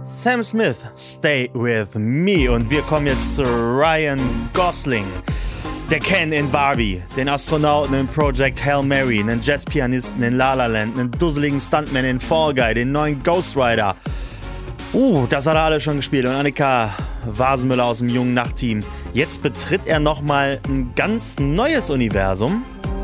Sam Smith, Stay With Me. Und wir kommen jetzt zu Ryan Gosling. Der Ken in Barbie, den Astronauten in Project Hail Mary, einen Jazzpianisten in La La Land, einen dusseligen Stuntman in Fall Guy, den neuen Ghost Rider. Das hat er alles schon gespielt. Und Annika Wasenmüller aus dem Jungen Nacht-Team. Jetzt betritt er nochmal ein ganz neues Universum.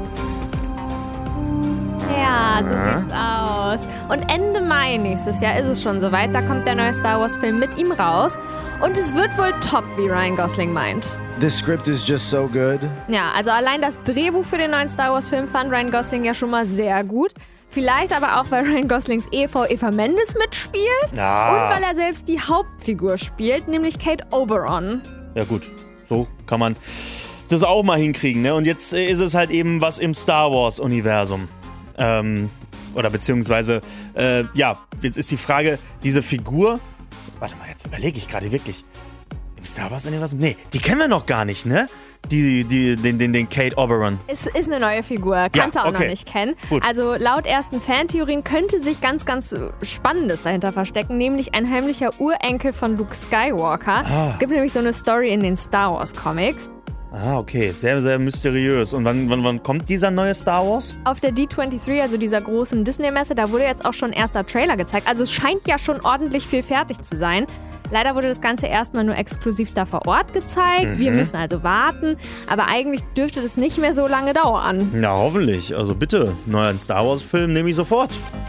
Ja, so sieht's aus. Und Ende Mai nächstes Jahr ist es schon soweit. Da kommt der neue Star Wars-Film mit ihm raus. Und es wird wohl top, wie Ryan Gosling meint. The script is just so good. Ja, also allein das Drehbuch für den neuen Star Wars-Film fand Ryan Gosling ja schon mal sehr gut. Vielleicht aber auch, weil Ryan Goslings Ehefrau Eva Mendes mitspielt. Ja. Und weil er selbst die Hauptfigur spielt, nämlich Kate Oberon. Ja gut, so kann man das auch mal hinkriegen, ne? Und jetzt ist es halt eben was im Star Wars-Universum. Oder beziehungsweise, jetzt ist die Frage, diese Figur, warte mal, jetzt überlege ich gerade wirklich, im Star Wars-Universum? Nee, die kennen wir noch gar nicht, ne? Den Kate Oberon. Es ist eine neue Figur, kannst du auch noch nicht kennen. Gut. Also laut ersten Fantheorien könnte sich ganz, ganz Spannendes dahinter verstecken, nämlich ein heimlicher Urenkel von Luke Skywalker. Es gibt nämlich so eine Story in den Star Wars Comics. Okay, sehr, sehr mysteriös. Und wann kommt dieser neue Star Wars? Auf der D23, also dieser großen Disney-Messe, da wurde jetzt auch schon ein erster Trailer gezeigt. Also es scheint ja schon ordentlich viel fertig zu sein. Leider wurde das Ganze erstmal nur exklusiv da vor Ort gezeigt. Wir müssen also warten. Aber eigentlich dürfte das nicht mehr so lange dauern. Na, hoffentlich. Also bitte, neuen Star Wars-Film nehme ich sofort.